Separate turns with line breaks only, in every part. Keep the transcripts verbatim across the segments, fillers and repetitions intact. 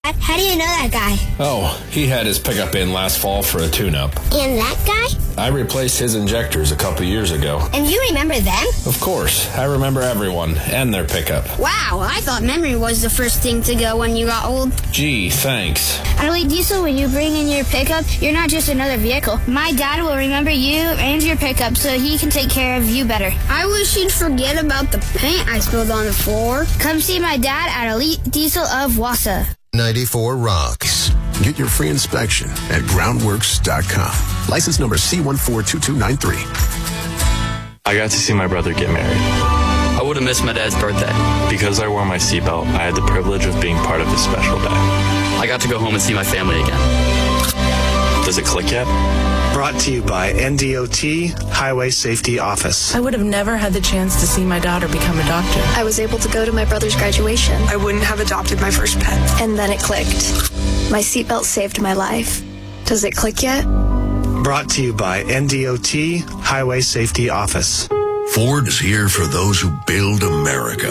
How do you know that guy?
Oh, he had his pickup in last fall for a tune-up.
And that guy?
I replaced his injectors a couple years ago.
And you remember them?
Of course. I remember everyone and their pickup.
Wow, I thought memory was the first thing to go when you got old.
Gee, thanks.
At Elite Diesel, when you bring in your pickup, you're not just another vehicle. My dad will remember you and your pickup so he can take care of you better. I wish he'd forget about the paint I spilled on the floor. Come see my dad at Elite Diesel of Wausau.
ninety-four Rocks. Get your free inspection at groundworks dot com. License number C one four two two nine three.
I got to see my brother get married.
I would have missed my dad's birthday.
Because I wore my seatbelt, I had the privilege of being part of his special day.
I got to go home and see my family again.
Does it click yet?
Brought to you by N D O T Highway Safety Office.
I would have never had the chance to see my daughter become a doctor.
I was able to go to my brother's graduation.
I wouldn't have adopted my first pet.
And then it clicked. My seatbelt saved my life. Does it click yet?
Brought to you by N D O T Highway Safety Office.
Ford is here for those who build America.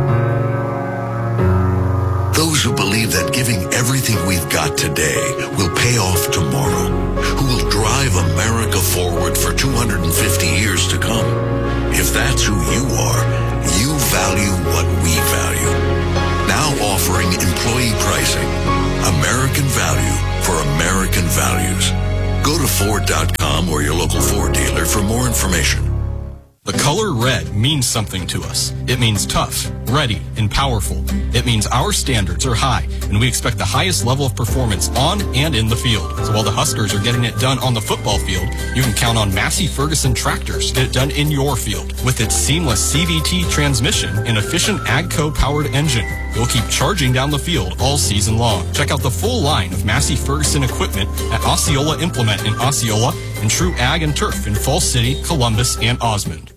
Those who believe that giving everything we've got today will pay off tomorrow. Who will drive America forward for two hundred fifty years to come. If that's who you are, you value what we value. Now offering employee pricing. American value for American values. Go to Ford dot com or your local Ford dealer for more information.
The color red means something to us. It means tough, ready, and powerful. It means our standards are high, and we expect the highest level of performance on and in the field. So while the Huskers are getting it done on the football field, you can count on Massey Ferguson tractors to get it done in your field. With its seamless C V T transmission and efficient AGCO-powered engine, you'll keep charging down the field all season long. Check out the full line of Massey Ferguson equipment at Osceola Implement in Osceola and True Ag and Turf in Falls City, Columbus, and Osmond.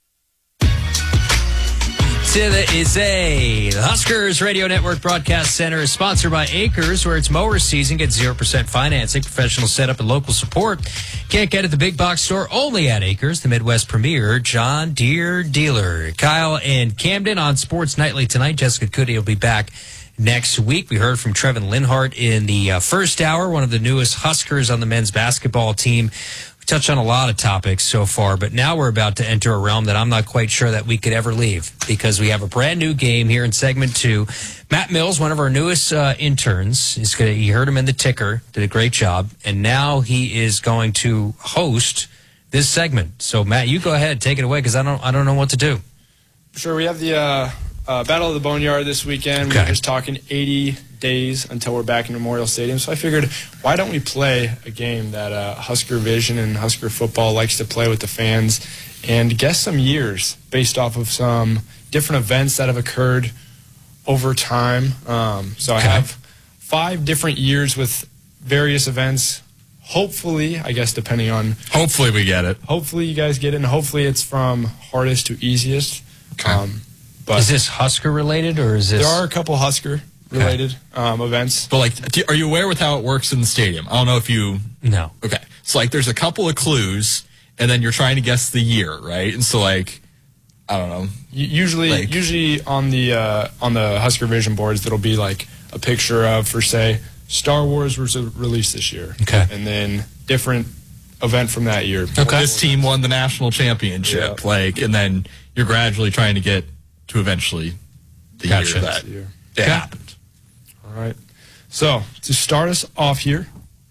That is a the Huskers Radio Network Broadcast Center is sponsored by Acres, where it's mower season. Get zero percent financing, professional setup, and local support. Can't get at the big box store, only at Acres, the Midwest premier John Deere dealer. Kyle and Camden on Sports Nightly tonight. Jessica Cuddy will be back next week. We heard from Trevin Linhart in the uh, first hour, one of the newest Huskers on the men's basketball team. Touched on a lot of topics so far, but now we're about to enter a realm that I'm not quite sure that we could ever leave, because we have a brand new game here in segment two. Matt Mills, one of our newest uh, interns, is gonna, you heard him in the ticker, did a great job, and now he is going to host this segment. So Matt, you go ahead, take it away, because I don't, I don't know what to do.
Sure, we have the uh, uh, Battle of the Boneyard this weekend.
Okay.
We're just talking eighty days until we're back in Memorial Stadium. So I figured, why don't we play a game that uh, Husker Vision and Husker Football likes to play with the fans and guess some years based off of some different events that have occurred over time. Um, so okay. I have five different years with various events. Hopefully, I guess depending on...
Hopefully we get it.
Hopefully you guys get it, and hopefully it's from hardest to easiest.
Okay.
Um, but
is this Husker related, or is this...
There are a couple Husker related okay. um, events.
But, like, are you aware with how it works in the stadium? I don't know if you...
No.
Okay. So, like, there's a couple of clues, and then you're trying to guess the year, right? And so, like, I don't know.
Usually, like, usually on the uh, on the Husker Vision boards, there'll be, like, a picture of, for, say, Star Wars was released this year.
Okay.
And then different event from that year.
Okay. This team won the national championship, yeah. like, and then you're gradually trying to get to eventually the
gotcha.
year that
year.
it
okay.
happened.
All right. So, to start us off here,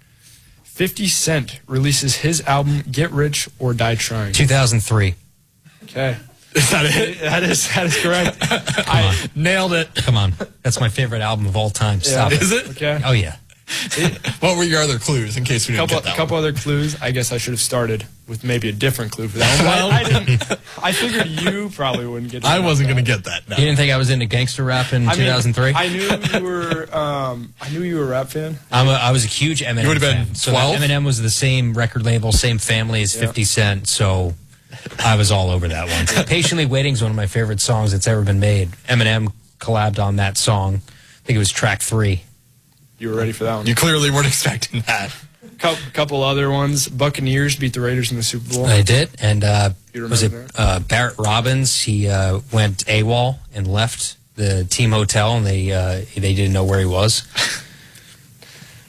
fifty Cent releases his album Get Rich or Die Trying.
two thousand three.
Okay.
Is that it?
That is, that is correct.
I on.
nailed it.
Come on. That's my favorite album of all time. Stop
yeah.
it.
Is it?
Okay.
Oh, yeah.
It,
what were your other clues in case we didn't
couple,
get that
A couple
one?
other clues. I guess I should have started with maybe a different clue for that one. Well, I, I, didn't, I figured you probably wouldn't get that.
I wasn't going to get that. No.
You didn't think I was into gangster rap in
I
two thousand three?
Mean, I knew you were. Um, I knew you were a rap fan.
I'm a, I was a huge Eminem
You would have
fan.
been
So
twelve.
Eminem was the same record label, same family as
Yeah.
fifty Cent. So I was all over that one. Patiently Waiting is one of my favorite songs that's ever been made. Eminem collabed on that song. I think it was track three.
You were ready for that one.
You clearly weren't expecting that.
Couple, couple other ones. Buccaneers beat the Raiders in the Super Bowl.
I did, and uh,
You
was it
remember
uh, Barrett Robbins? He uh, went AWOL and left the team hotel, and they uh, they didn't know where he was.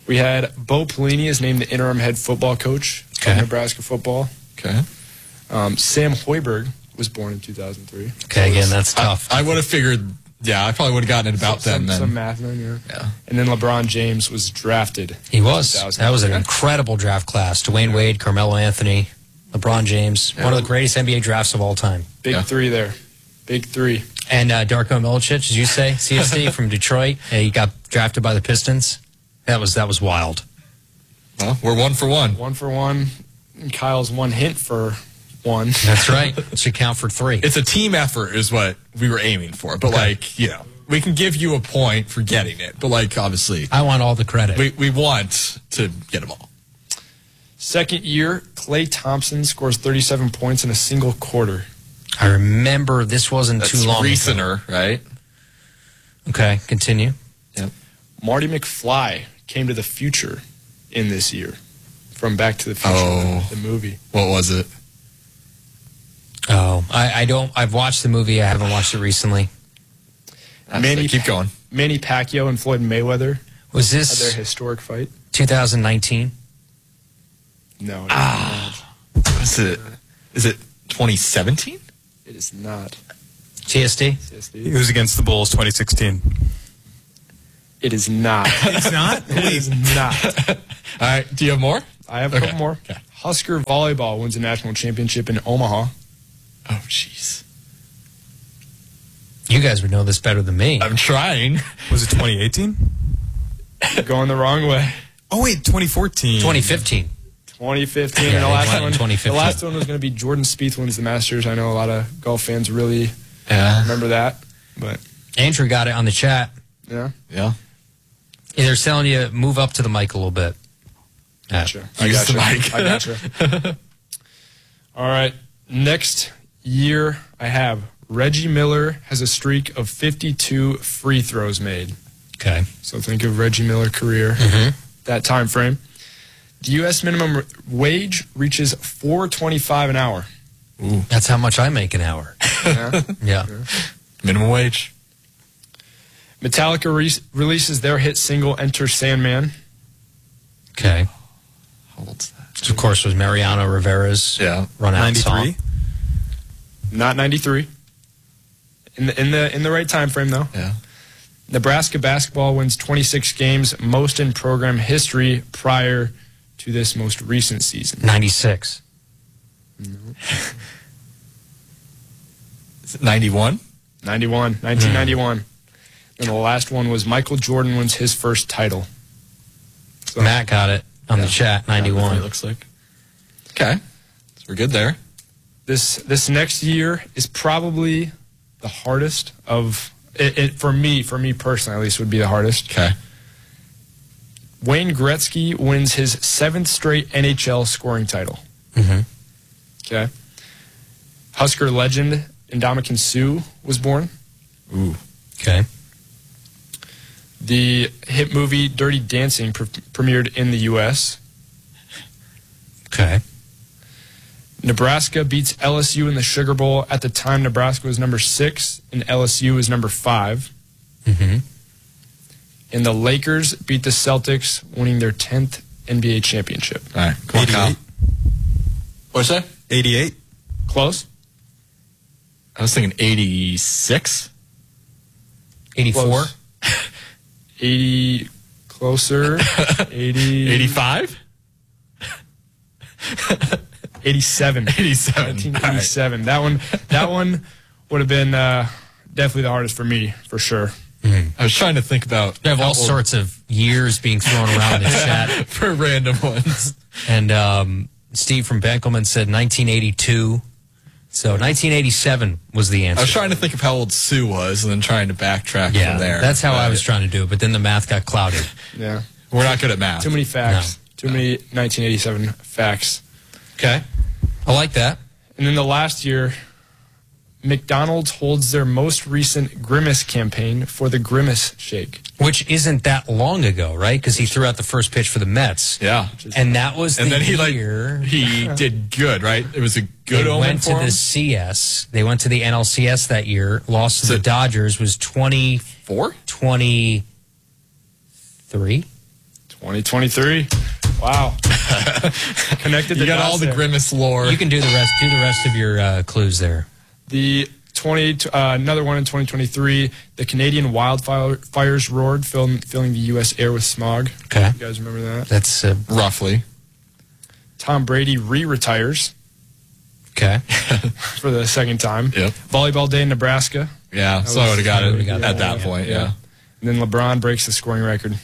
We had Bo Pelini is named the interim head football coach
Okay.
of Nebraska football.
Okay.
Um, Sam Hoiberg was born in two thousand three.
Okay, again, that's tough.
I, I would have figured, yeah, I probably would have gotten it about
some,
then. then.
Some math then, yeah.
Yeah.
And then LeBron James was drafted.
He was.
in two thousand.
That was an incredible draft class. Dwayne Wade, Carmelo Anthony, LeBron James.
Yeah.
One of the greatest N B A drafts of all time.
Big
Yeah.
three there. Big three.
And uh, Darko Milicic, as you say, C S D from Detroit. Uh, he got drafted by the Pistons. That was that was wild.
Well, we're one for one.
One for one. And Kyle's one hint for one.
That's right. It should count for three.
It's a team effort is what we were aiming for. But,
Okay.
like, you know, we can give you a point for getting it. But, like, obviously,
I want all the credit.
we, we want to get them all.
Second year, Klay Thompson scores thirty-seven points in a single quarter.
I remember this wasn't
That's
too long ago.
recenter, right?
Okay, continue.
Yep.
Marty McFly came to the future in this year from Back to the Future,
Oh.
the, the movie.
What was it?
Oh, I, I don't. I've watched the movie. I haven't watched it recently.
Manny,
Keep going.
Manny Pacquiao and Floyd Mayweather
Was
had their
this
historic fight.
twenty nineteen?
No, it,
Ah. Is it, is it twenty seventeen?
it is not.
T S D?
C S D.
It was against the Bulls twenty sixteen.
It is not.
It's not?
It is not.
All right. Do you have more?
I have a
Okay.
couple more.
Okay.
Husker volleyball wins a national championship in Omaha.
Oh, jeez.
You guys would know this better than me.
I'm trying.
Was it twenty eighteen?
Going the wrong way.
Oh, wait, twenty fourteen.
twenty fifteen.
twenty fifteen.
Yeah,
and the
they
last
won in
one.
twenty fifteen.
The last one was going to be Jordan Spieth wins the Masters. I know a lot of golf fans really
Yeah.
remember that, but
Andrew got it on the chat.
yeah.
Yeah.
Yeah, they're telling you move up to the mic a little bit.
Gotcha. I
Use
gotcha.
the mic.
I gotcha. All right. Next year, I have Reggie Miller has a streak of fifty-two free throws made.
Okay.
So think of Reggie Miller career,
Mm-hmm.
that time frame. The U S minimum r- wage reaches four twenty-five an hour.
That's how much I make an hour.
Yeah.
Yeah.
Minimum wage.
Metallica re- releases their hit single "Enter Sandman."
Okay.
How old's that?
Which, of course, was Mariano Rivera's
Yeah.
run out song.
ninety-three?
Not ninety-three. In the in the in the right time frame though.
Yeah.
Nebraska basketball wins twenty-six games, most in program history prior to this most recent season.
ninety-six.
Is it ninety-one?
ninety-one, nineteen ninety-one. And the last one was Michael Jordan wins his first title. So,
Matt got it on the chat,
It
ninety-one.
looks like. Okay. So we're good there.
this this next year is probably the hardest of it, it for me. For me personally, at least, would be the hardest.
Okay.
Wayne Gretzky wins his seventh straight N H L scoring title.
Mm-hmm.
Okay. Husker legend Ndamukong Suh was born.
Ooh.
Okay.
The hit movie Dirty Dancing pre- premiered in the U S
Okay.
Nebraska beats L S U in the Sugar Bowl. At the time, Nebraska was number six, and L S U was number five.
Mm-hmm.
And the Lakers beat the Celtics, winning their tenth N B A championship.
All right. Come on, Kyle.
eighty-eight?
What's that?
eighty-eight?
Close?
I was thinking eighty-six.
eighty-four.
Close. eighty, closer. eighty.
eighty-five?
eighty-seven.
eighty-seven.
nineteen eighty-seven. That one, that one would have been uh, definitely the hardest for me, for sure.
I was trying to think about.
We have all
how old-
sorts of years being thrown around in the chat.
for random ones.
And um, Steve from Benkelman said nineteen eighty-two. So nineteen eighty-seven was the answer.
I was trying to think of how old Sue was and then trying to backtrack
yeah,
from there.
that's how I
But
was trying to do it, but then the math got clouded.
Yeah.
We're not good at math.
Too many facts. Too many nineteen eighty-seven facts.
Okay. I like that.
And then the last year, McDonald's holds their most recent Grimace campaign for the Grimace Shake.
Which isn't that long ago, right? Because he threw out the first pitch for the Mets.
Yeah.
And that was
And
the
then he like
year
he did good, right? It was a good
they
omen
went
for
to
him.
the C S. They went to the N L C S that year. Lost to the Dodgers. Was twenty
Four?
twenty-three.
twenty twenty-three. Wow. Connected.
You got all the
there.
Grimace lore.
You can do the rest. Do the rest of your uh, clues there.
The twenty uh, another one in twenty twenty-three. The Canadian wildfires roared, filling, filling the U S air with smog.
Okay.
You guys remember that?
That's uh,
roughly.
Tom Brady re-retires.
Okay.
For the second time.
Yep.
Volleyball day in Nebraska.
Yeah,
That
so I would have got it
yeah,
at that
yeah,
point,
yeah.
yeah.
And then LeBron breaks the scoring record.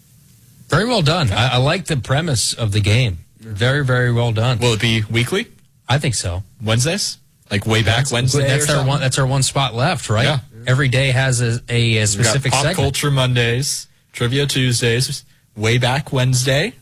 Very well done. I, I like the premise of the game. Very, very well done.
Will it be weekly?
I think so.
Wednesdays? Like way back
That's,
Wednesday
That's
or
our
something?
one. That's our one spot left, right?
Yeah.
Every day has a, a, a specific
We've got Pop
segment.
Culture Mondays, Trivia Tuesdays, Way Back Wednesday,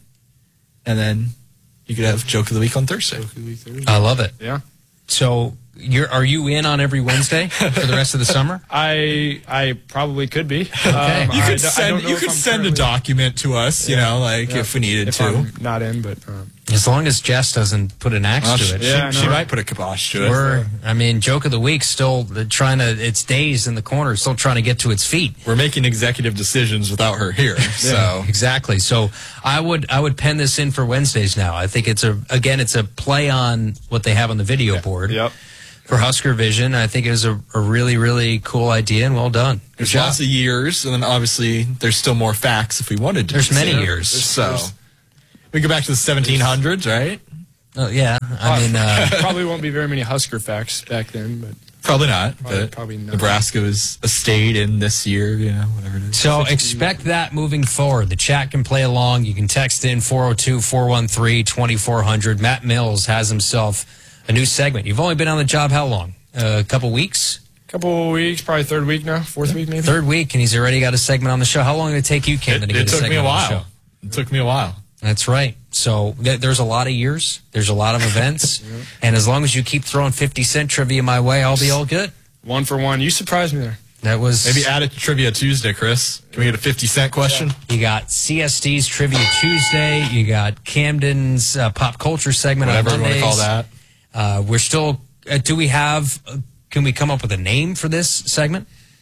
and then you could have Joke of the Week on Thursday.
I love it.
Yeah.
So, you're are you in on every Wednesday for the rest of the summer?
I I probably could be.
Okay.
Um,
You
I
could
d- I
send
don't know
you
if
could
I'm
send a
currently-
document to us, you
Yeah.
know, like
Yeah.
if we needed
if
to.
I'm not in, but um,
As long as Jess doesn't put an axe
Well,
to
she,
it.
Yeah, I
she
know.
might put a kibosh to it.
We're, I mean, Joke of the Week still trying to, it's days in the corner, still trying to get to its feet.
We're making executive decisions without her here. So
Exactly. So I would, I would pen this in for Wednesdays now. I think it's a, again, it's a play on what they have on the video board
yep.
for Husker Vision. I think it was a, a really, really cool idea and well done. Good
there's
job.
lots of years, and then obviously there's still more facts if we wanted to.
There's many
consider.
years.
So
There's-
we go back to the seventeen hundreds, right?
Oh, yeah. I mean, uh,
probably won't be very many Husker facts back then, but
Probably not.
Probably-
but
probably not.
Nebraska was a state in this year, you know, whatever it is.
so expect that moving forward. The chat can play along. You can text in four oh two, four one three, two four zero zero. Matt Mills has himself a new segment. You've only been on the job how long? Uh, a couple weeks?
couple weeks, probably third week now, fourth week maybe.
Third week, and he's already got a segment on the show. How long did it take you, Camden,
It,
to
it
get a
took
segment
me a
on the
while.
show?
It took me a while.
That's right. So th- there's a lot of years. There's a lot of events. And as long as you keep throwing fifty cent trivia my way, I'll be all good.
One for one. You surprised me there.
That was...
Maybe add it to Trivia Tuesday, Chris. Can we get a fifty cent question?
You got C S D's Trivia Tuesday. You got Camden's uh, Pop Culture segment
Whatever
on
you want to
Mondays.
call that.
Uh, we're still... Uh, do we have... Uh, can we come up with a name for this segment?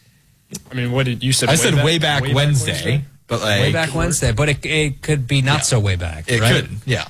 I mean, what did you said?
I
way
said
back,
way back,
way back
Wednesday,
Wednesday?
but like
way back Wednesday. But it, it could be not
Yeah.
so way back,
It
right?
could, yeah.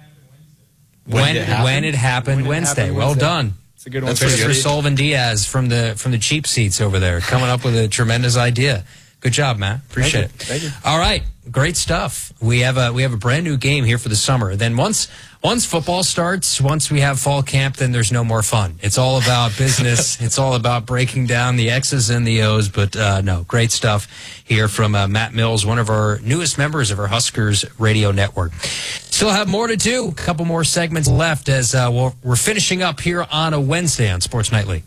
When,
When did it happen?
when it happened
When it
Wednesday.
happened
Well
Wednesday.
done.
It's a good one.
That's pretty
Christopher
good.
Sullivan Diaz from the from the cheap seats over there, coming up with a tremendous idea. Good job, Matt. Appreciate it.
Thank you.
All right, great stuff. We have a we have a brand new game here for the summer. Then once once football starts, once we have fall camp, then there's no more fun. It's all about business. It's all about breaking down the X's and the O's. But uh, no, great stuff here from uh, Matt Mills, one of our newest members of our Huskers radio network. Still have more to do. A couple more segments left as uh, we're, we're finishing up here on a Wednesday on Sports Nightly.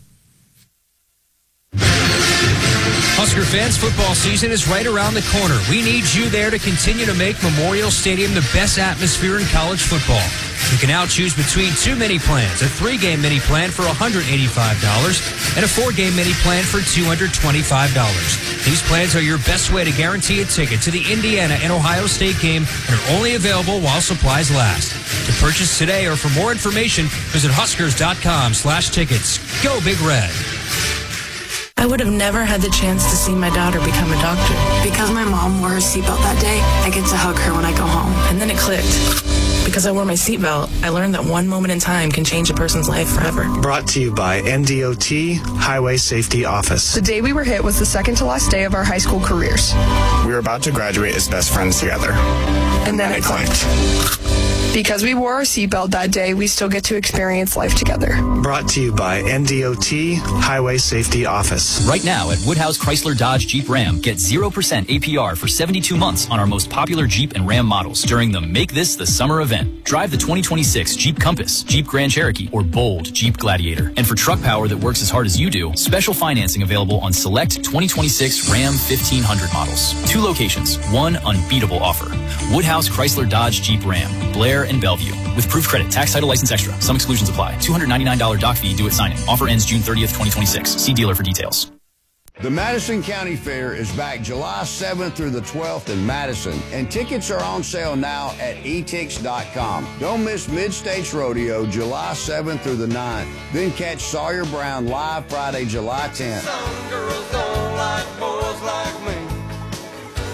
Husker fans, football season is right around the corner. We need you there to continue to make Memorial Stadium the best atmosphere in college football. You can now choose between two mini plans, a three-game mini plan for one hundred eighty-five dollars and a four-game mini plan for two hundred twenty-five dollars. These plans are your best way to guarantee a ticket to the Indiana and Ohio State game and are only available while supplies last. To purchase today or for more information, visit huskers.com slash tickets. Go Big Red.
I would have never had the chance to see my daughter become a doctor.
Because my mom wore her seatbelt that day, I get to hug her when I go home.
And then it clicked. Because I wore my seatbelt, I learned that one moment in time can change a person's life forever.
Brought to you by N D O T Highway Safety Office.
The day we were hit was the second to last day of our high school careers.
We were about to graduate as best friends together.
And then it clicked. Because we wore our seatbelt that day, we still get to experience life together.
Brought to you by N D O T Highway Safety Office.
Right now at Woodhouse Chrysler Dodge Jeep Ram, get zero percent A P R for seventy-two months on our most popular Jeep and Ram models during the Make This the Summer event. Drive the twenty twenty-six Jeep Compass, Jeep Grand Cherokee, or bold Jeep Gladiator. And for truck power that works as hard as you do, special financing available on select twenty twenty-six Ram fifteen hundred models. Two locations, one unbeatable offer. Woodhouse Chrysler Dodge Jeep Ram, Blair and Bellevue. With proof credit, tax title license extra. Some exclusions apply. two hundred ninety-nine dollars doc fee due at signing. Offer ends June thirtieth, twenty twenty-six. See dealer for details.
The Madison County Fair is back July seventh through the twelfth in Madison, and tickets are on sale now at e tix dot com. Don't miss Mid-States Rodeo July seventh through the ninth. Then catch Sawyer Brown live Friday, July tenth.
Some girls don't like boys like me. Oh,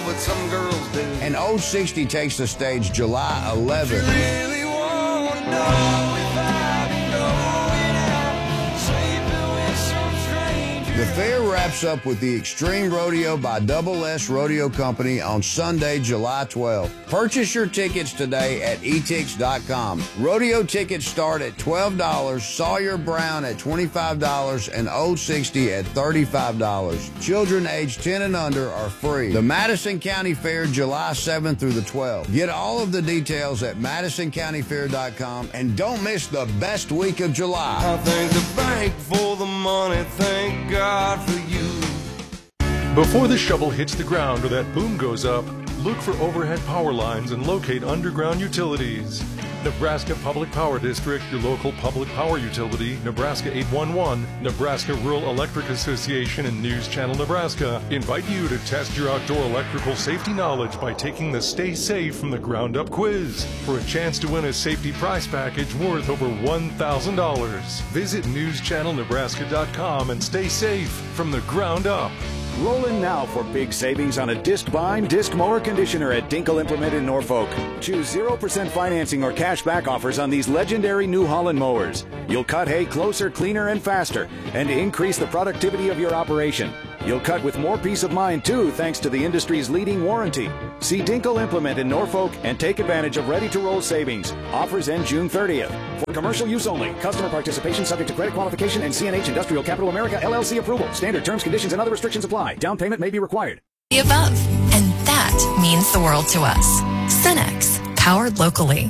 but some girls do. And Old sixty takes the stage July eleventh. Really want to know if I've been going out, sleeping with some stranger. The fair wraps up with the Extreme Rodeo by Double S Rodeo Company on Sunday, July twelfth. Purchase your tickets today at e tix dot com. Rodeo tickets start at twelve dollars, Sawyer Brown at twenty-five dollars, and Old sixty at thirty-five dollars. Children aged ten and under are free. The Madison County Fair, July seventh through the twelfth. Get all of the details at madison county fair dot com and don't miss the best week of July.
I thank the bank for the money, thank God for you.
Before the shovel hits the ground or that boom goes up, look for overhead power lines and locate underground utilities. Nebraska Public Power District, your local public power utility, Nebraska eight one one, Nebraska Rural Electric Association, and News Channel Nebraska invite you to test your outdoor electrical safety knowledge by taking the Stay Safe from the Ground Up quiz for a chance to win a safety prize package worth over one thousand dollars. Visit news channel nebraska dot com and stay safe from the ground up.
Roll in now for big savings on a disc bind, disc mower conditioner at Dinkle Implement in Norfolk. Choose zero percent financing or cash back offers on these legendary New Holland mowers. You'll cut hay closer, cleaner, and faster, and increase the productivity of your operation. You'll cut with more peace of mind, too, thanks to the industry's leading warranty. See Dinkle Implement in Norfolk and take advantage of ready-to-roll savings. Offers end June thirtieth. For commercial use only. Customer participation subject to credit qualification and C N H Industrial Capital America L L C approval. Standard terms, conditions, and other restrictions apply. Down payment may be required.
The above. And that means the world to us. Cenex. Powered locally.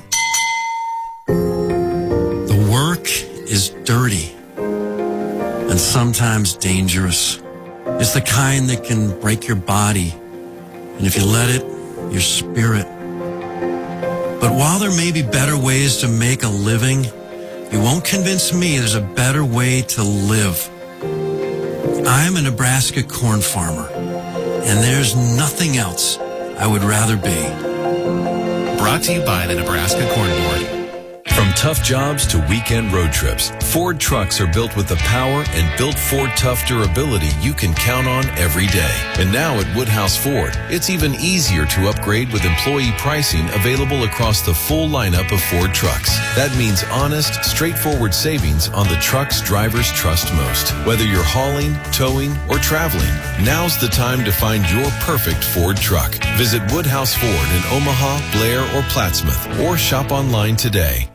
The work is dirty and sometimes dangerous. It's the kind that can break your body, and if you let it, your spirit. But while there may be better ways to make a living, you won't convince me there's a better way to live. I'm a Nebraska corn farmer, and there's nothing else I would rather be.
Brought to you by the Nebraska Corn Board. From tough jobs to weekend road trips, Ford trucks are built with the power and built Ford tough durability you can count on every day. And now at Woodhouse Ford, it's even easier to upgrade with employee pricing available across the full lineup of Ford trucks. That means honest, straightforward savings on the trucks drivers trust most. Whether you're hauling, towing, or traveling, now's the time to find your perfect Ford truck. Visit Woodhouse Ford in Omaha, Blair, or Plattsmouth, or shop online today.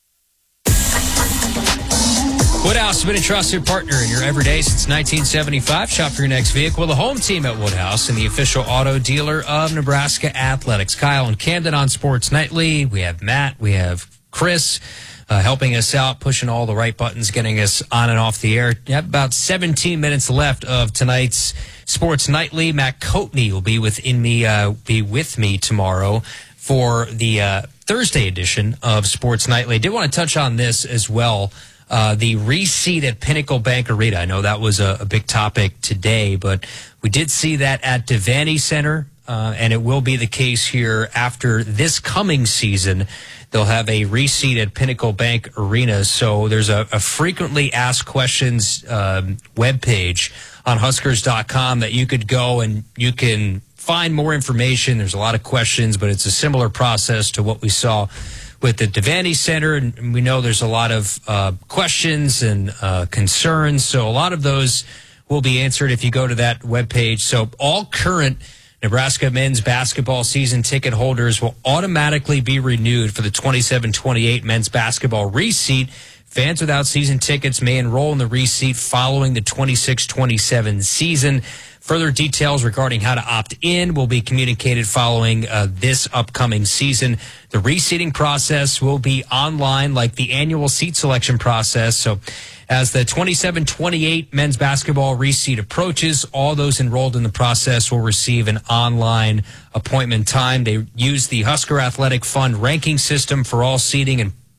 Woodhouse has been a trusted partner in your everyday since nineteen seventy-five. Shop for your next vehicle. The home team at Woodhouse and the official auto dealer of Nebraska Athletics. Kyle and Camden on Sports Nightly. We have Matt. We have Chris uh, helping us out, pushing all the right buttons, getting us on and off the air. You have about seventeen minutes left of tonight's Sports Nightly. Matt Coatney will be within me, uh, be with me tomorrow for the uh, Thursday edition of Sports Nightly. I did want to touch on this as well. Uh, the reseat at Pinnacle Bank Arena. I know that was a, a big topic today, but we did see that at Devaney Center, uh, and it will be the case here after this coming season. They'll have a reseat at Pinnacle Bank Arena. So there's a, a frequently asked questions um, webpage on Huskers dot com that you could go and you can find more information. There's a lot of questions, but it's a similar process to what we saw with the Devaney Center, and we know there's a lot of uh, questions and uh, concerns, so a lot of those will be answered if you go to that webpage. So all current Nebraska men's basketball season ticket holders will automatically be renewed for the twenty-seven twenty-eight men's basketball reseat. Fans without season tickets may enroll in the reseat following the twenty-six twenty-seven season. Further details regarding how to opt in will be communicated following uh, this upcoming season. The reseating process will be online like the annual seat selection process. So as the twenty-seven twenty-eight men's basketball reseat approaches, all those enrolled in the process will receive an online appointment time. They use the Husker Athletic Fund ranking system for all seating and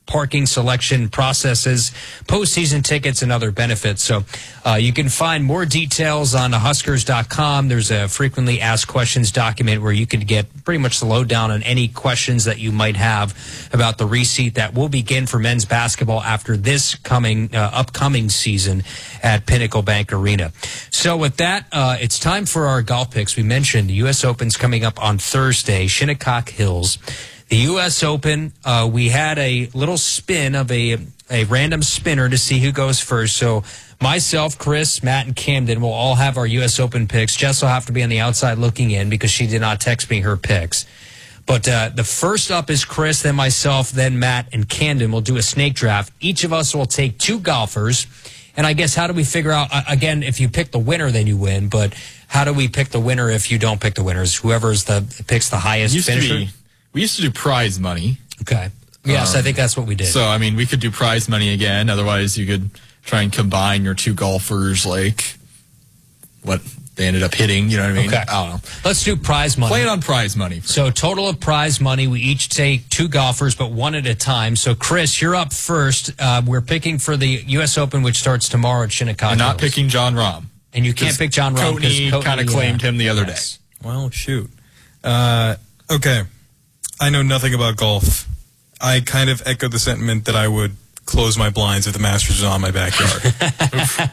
parking selection processes, postseason tickets, and other benefits. So uh, you can find more details on Huskers dot com. There's a frequently asked questions document where you can get pretty much the lowdown on any questions that you might have about the reseat that will begin for men's basketball after this coming uh, upcoming season at Pinnacle Bank Arena. So with that, uh, it's time for our golf picks. We mentioned the U S Open's coming up on Thursday, Shinnecock Hills. The U S Open, uh, we had a little spin of a a random spinner to see who goes first. So myself, Chris, Matt, and Camden will all have our U S Open picks. Jess will have to be on the outside looking in because she did not text me her picks. But uh, the first up is Chris, then myself, then Matt, and Camden. We'll do a snake draft. Each of us will take two golfers. And I guess how do we figure out, uh, again, if you pick the winner, then you win. But how do we pick the winner if you don't pick the winners? Whoever's the picks the highest
Used to
finisher?
be- We used to do prize money.
Okay. Yes,
Um,
I think that's what we did.
So, I mean, we could do prize money again. Otherwise, you could try and combine your two golfers, like what they ended up hitting. You know what I mean?
Okay.
I don't know.
Let's do prize money.
Play it on prize money.
So total of prize money, we each take two golfers, but one at a time. So, Chris, you're up first. Uh, we're picking for the U S Open, which starts tomorrow at Shinnecock
And not
Hills.
picking John Rahm.
And you can't pick John Rahm because
Courtney
Courtney
kind of claimed
uh,
him the other
yes.
day.
Well, shoot. Uh, okay. I know nothing about golf. I kind of echo the sentiment that I would close my blinds if the Masters was on my backyard.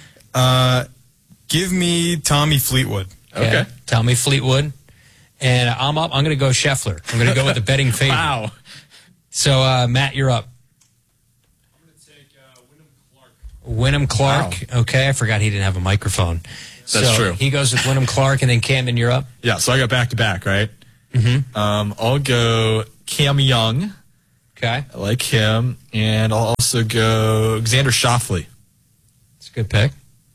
uh, give me Tommy Fleetwood.
Okay. okay. Tommy Fleetwood. And I'm up. I'm going to go Scheffler. I'm going to go with the betting favorite.
Wow.
So, uh, Matt, you're up. I'm going to take uh, Wyndham Clark. Wyndham Clark. Wow. Okay. I forgot he didn't have a microphone.
That's
so
true.
He goes with Wyndham Clark, and then Camden, you're up.
Yeah, so I got back to back, right?
Mm-hmm.
Um, I'll go Cam Young.
Okay.
I like him. And I'll also go Xander Schauffele.
It's a good pick.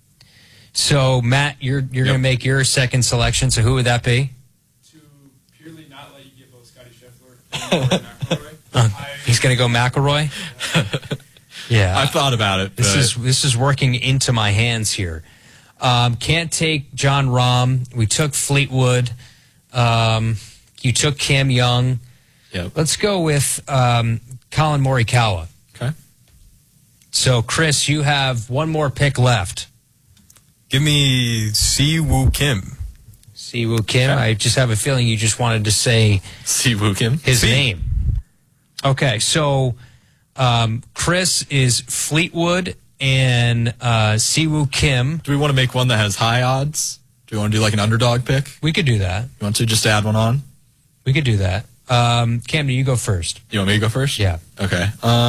So, Matt, you're you're
Yep.
going to make your second selection. So who would that be?
To purely not let you get both Scotty Scheffler and McIlroy.
Uh, he's going to go McIlroy? Yeah.
I thought about it.
This
but-
is this is working into my hands here. Um, can't take John Rahm. We took Fleetwood. Um, you took Cam Young.
Yep.
Let's go with um, Colin Morikawa.
Okay.
So, Chris, you have one more pick left.
Give me Si Woo Kim.
Si Woo Kim.
Okay.
I just have a feeling you just wanted to say
Si Woo Kim.
his
Si.
name. Okay, so um, Chris is Fleetwood and uh, Si Woo Kim.
Do we want to make one that has high odds? Do we want to do like an underdog pick?
We could do that.
You want to just add one on?
We could do that. Um, Camden, you go first.
You want me to go first?
Yeah.
Okay.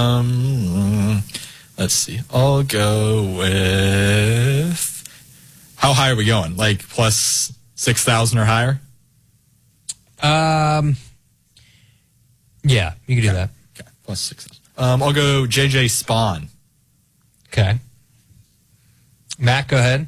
Um, let's see. I'll go with. How high are we going? Like plus six thousand or higher?
Um, yeah, you can do that.
Okay, plus six thousand. Um, I'll go J J Spawn.
Okay. Matt, go ahead.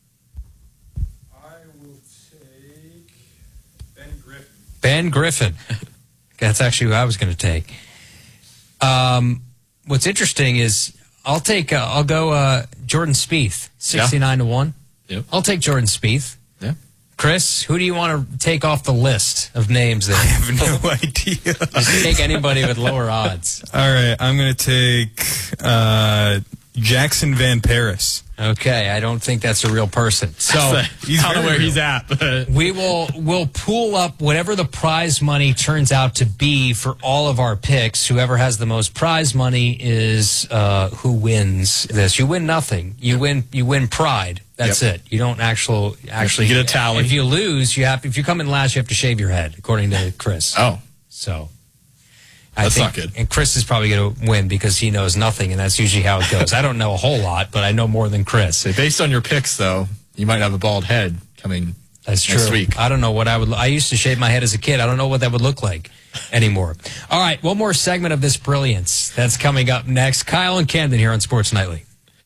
I will take Ben Griffin.
Ben Griffin. That's actually who I was going to take. Um, what's interesting is I'll take. Uh, I'll go uh, Jordan Spieth, sixty-nine to one.
Yep.
I'll take Jordan Spieth.
Yeah.
Chris, who do you want to take off the list of names there?
I have no idea.
Just take anybody with lower odds.
All right, I'm going to take uh, Jackson Van Paris.
Okay, I don't think that's a real person. So
He's
I don't know
very
where he's
real.
at, but
we will we'll pool up whatever the prize money turns out to be for all of our picks. Whoever has the most prize money is uh, who wins this. You win nothing. You win you win pride. That's
Yep.
it. You don't actual actually
You get a tally.
If you lose, you have if you come in last, you have to shave your head, according to Chris.
oh,
So
That's
I
not
think,
good.
And Chris is probably going to win because he knows nothing, and that's usually how it goes. I don't know a whole lot, but I know more than Chris.
so based on your picks, though, you might have a bald head coming.
That's true.
Next week.
I don't know what I would. I used to shave my head as a kid. I don't know what that would look like anymore. All right, one more segment of this brilliance that's coming up next. Kyle and Camden here on Sports Nightly.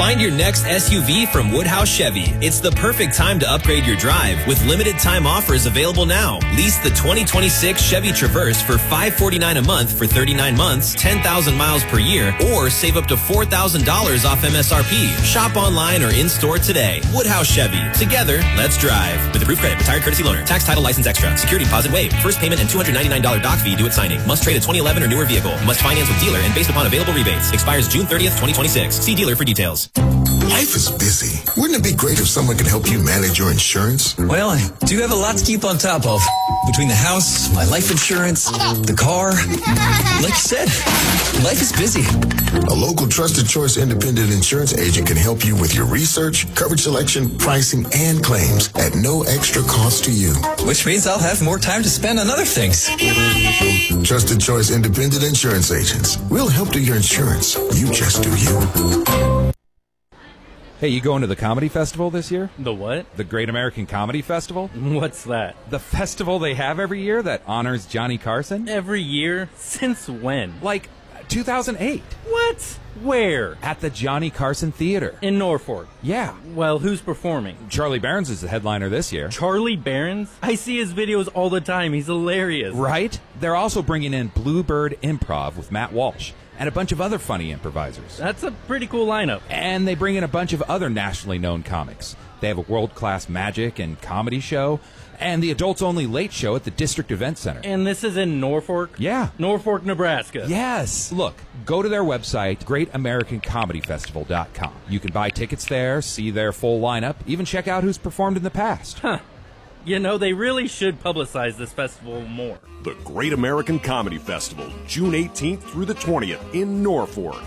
Find your next S U V from Woodhouse Chevy. It's the perfect time to upgrade your drive with limited time offers available now. Lease the twenty twenty-six Chevy Traverse for five hundred forty-nine dollars a month for thirty-nine months, ten thousand miles per year, or save up to four thousand dollars off M S R P. Shop online or in-store today. Woodhouse Chevy. Together, let's drive. With approved credit, retired courtesy loaner, tax, title, license extra, security deposit waived, first payment and two hundred ninety-nine dollars doc fee due at signing. Must trade a twenty eleven or newer vehicle. Must finance with dealer and based upon available rebates. Expires June thirtieth, twenty twenty-six. See dealer for details.
Life is busy. Wouldn't it be great if someone could help you manage your insurance?
Well, I do have a lot to keep on top of. Between the house, my life insurance, the car. Like you said, life is busy.
A local trusted choice independent insurance agent can help you with your research, coverage selection, pricing, and claims at no extra cost to you.
Which means I'll have more time to spend on other things.
Trusted choice independent insurance agents. We'll help do your insurance. You just do you.
Hey, you going to the comedy festival this year?
The what?
The Great American Comedy Festival?
What's that?
The festival they have every year that honors Johnny Carson?
Every year? Since when?
Like two thousand eight.
What? Where?
At the Johnny Carson Theater.
In Norfolk?
Yeah.
Well, who's performing?
Charlie Barons is the headliner this year.
Charlie Barons? I see his videos all the time. He's hilarious.
Right? They're also bringing in Bluebird Improv with Matt Walsh and a bunch of other funny improvisers.
That's a pretty cool lineup.
And they bring in a bunch of other nationally known comics. They have a world-class magic and comedy show, and the adults-only late show at the District Event Center.
And this is in Norfolk?
Yeah.
Norfolk, Nebraska.
Yes. Look, go to their website, great american comedy festival dot com. You can buy tickets there, see their full lineup, even check out who's performed in the past.
Huh. You know, they really should publicize this festival more.
The Great American Comedy Festival, June eighteenth through the twentieth in Norfolk.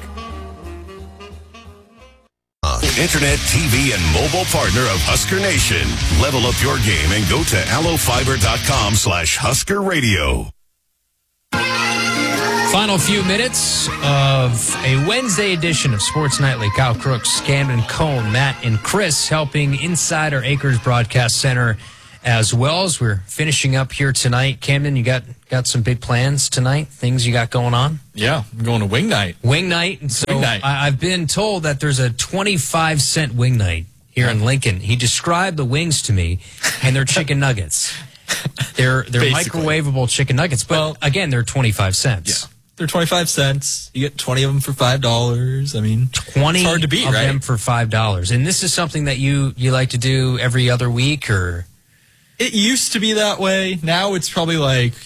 Internet, T V, and mobile partner of Husker Nation. Level up your game and go to allofiber.com slash Husker Radio.
Final few minutes of a Wednesday edition of Sports Nightly. Kyle Crooks, Camden Cohn, Matt, and Chris helping inside our Acres Broadcast Center as well as we're finishing up here tonight. Camden, you got got some big plans tonight? Things you got going on?
Yeah, I'm going to Wing Night.
Wing Night. And so
Wing Night.
I, I've been told that there's a twenty-five cent Wing Night here in Lincoln. He described the wings to me, and they're chicken nuggets. They're they're
Basically.
microwavable chicken nuggets, but
Well,
again, they're twenty-five cents.
Yeah. They're twenty-five cents. You get twenty of them for five dollars. I mean,
twenty
it's hard to beat,
of
right?
them for five dollars. And this is something that you, you like to do every other week, or?
It used to be that way. Now it's probably like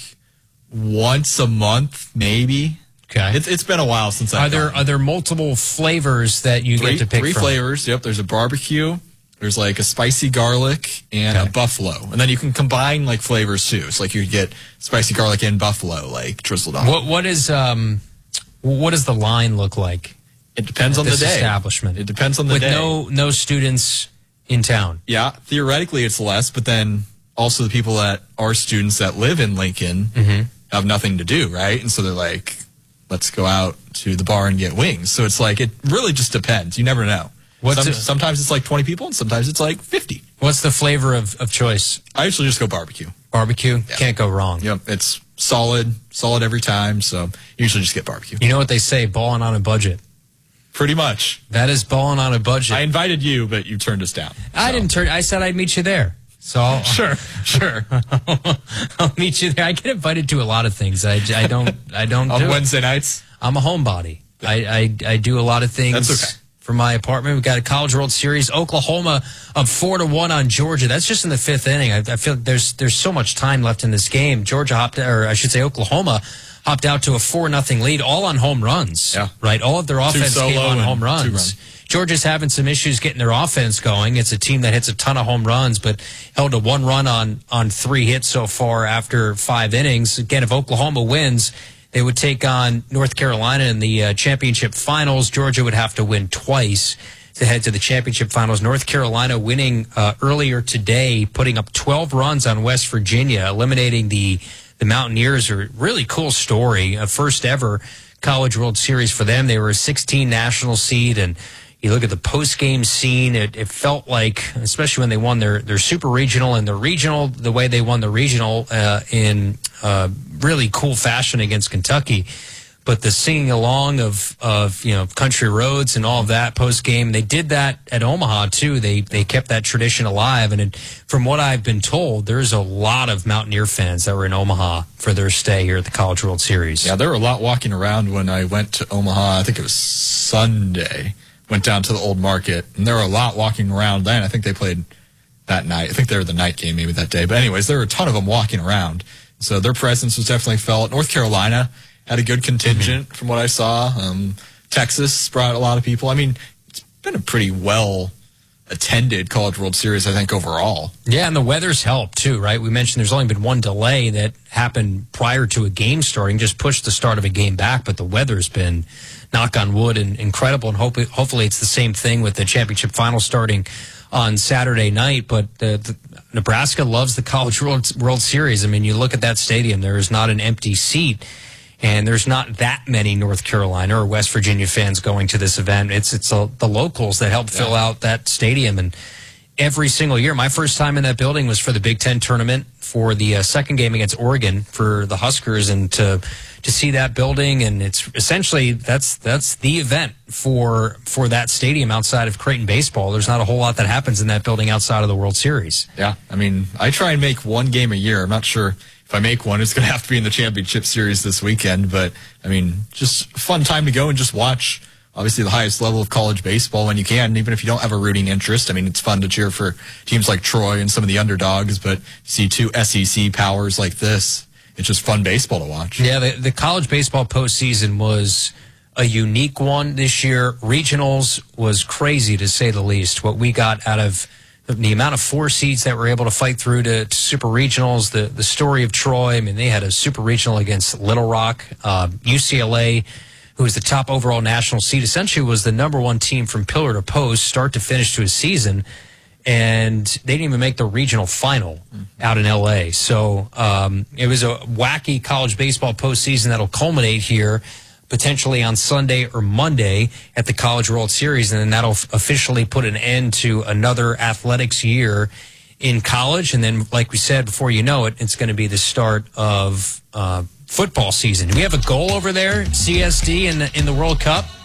once a month, maybe.
Okay.
It's It's been a while since
Are
I've
there
gone.
are there multiple flavors that you
three,
get to pick
Three
from?
flavors. Yep. There's a barbecue. There's like a spicy garlic and a buffalo. And then you can combine like flavors too. So like you get spicy garlic and buffalo like drizzled on.
What what is um what does the line look like?
It depends
at
on the
this
day.
establishment.
It depends on the
With
day.
no no students in town.
Yeah, theoretically it's less, but then also the people that are students that live in Lincoln
Mm-hmm.
have nothing to do, right? And so they're like, let's go out to the bar and get wings. So it's like, it really just depends. You never know.
What's
Some,
it-
sometimes it's like twenty people and sometimes it's like fifty.
What's the flavor of, of choice?
I usually just go barbecue.
Barbecue? Can't go wrong.
Yep, it's solid, solid every time. So usually just get barbecue.
You know what they say, balling on a budget.
Pretty much.
That is balling on a budget.
I invited you, but you turned us down.
I didn't turn. I said I'd meet you there. So I'll,
Sure, sure.
I'll meet you there. I get invited to a lot of things. I, I don't. I don't.
On
do it.
Wednesday nights?
I'm a homebody. I, I I do a lot of things.
That's okay.
For my apartment, we've got a College World Series. Oklahoma up four to one on Georgia. That's just in the fifth inning. I, I feel like there's there's so much time left in this game. Georgia hopped, or I should say, Oklahoma hopped out to a four nothing lead, all on home runs.
Yeah.
Right. All of their offense
solo
came on
and
home
two
runs.
run.
Georgia's having some issues getting their offense going. It's a team that hits a ton of home runs, but held to one run on on three hits so far after five innings. Again, if Oklahoma wins, they would take on North Carolina in the uh, championship finals. Georgia would have to win twice to head to the championship finals. North Carolina winning uh, earlier today, putting up twelve runs on West Virginia, eliminating the the Mountaineers. A really cool story, a first ever College World Series for them. They were a sixteen national seed, and you look at the post-game scene, it, it felt like, especially when they won their, their super regional and the regional, the way they won the regional uh, in uh, really cool fashion against Kentucky. but the singing along of, of you know, country roads and all of that post game, they did that at Omaha too. They they kept that tradition alive. And it, from what I've been told, there's a lot of Mountaineer fans that were in Omaha for their stay here at the College World Series.
Yeah, there were a lot walking around when I went to Omaha. I think it was Sunday. Went down to the old market, and there were a lot walking around then. I think they played that night. I think they were the night game maybe that day. But anyways, there were a ton of them walking around. So their presence was definitely felt. North Carolina had a good contingent mm-hmm. from what I saw. Um, Texas brought a lot of people. I mean, it's been a pretty well attended College World Series, I think, overall.
Yeah, and the weather's helped too, right? We mentioned there's only been one delay that happened prior to a game starting, just pushed the start of a game back, but the weather's been, knock on wood, and incredible, and hope, hopefully it's the same thing with the championship final starting on Saturday night. But the, the, Nebraska loves the College World, World Series. I mean, you look at that stadium, there is not an empty seat. And there's not that many North Carolina or West Virginia fans going to this event. It's it's a, the locals that help fill out that stadium. And every single year, my first time in that building was for the Big Ten tournament for the uh, second game against Oregon for the Huskers, and to to see that building, and it's essentially that's that's the event for for that stadium outside of Creighton baseball. There's not a whole lot that happens in that building outside of the World Series.
Yeah, I mean, I try and make one game a year. I'm not sure if I make one, it's going to have to be in the championship series this weekend. But, I mean, just a fun time to go and just watch, obviously, the highest level of college baseball when you can, even if you don't have a rooting interest. I mean, it's fun to cheer for teams like Troy and some of the underdogs, but see two S E C powers like this, it's just fun baseball to watch.
Yeah, the, the college baseball postseason was a unique one this year. Regionals was crazy, to say the least, what we got out of the amount of four seeds that were able to fight through to, to super regionals, the, the story of Troy. I mean, they had a super regional against Little Rock. Uh, U C L A, who was the top overall national seed, essentially was the number one team from pillar to post, start to finish to a season. And they didn't even make the regional final out in L A. So um, it was a wacky college baseball postseason that'll culminate here potentially on Sunday or Monday at the College World Series, and then that'll officially put an end to another athletics year in college. And then, like we said, before you know it, it's going to be the start of uh, football season. Do we have a goal over there, C S D, in the, in the World Cup?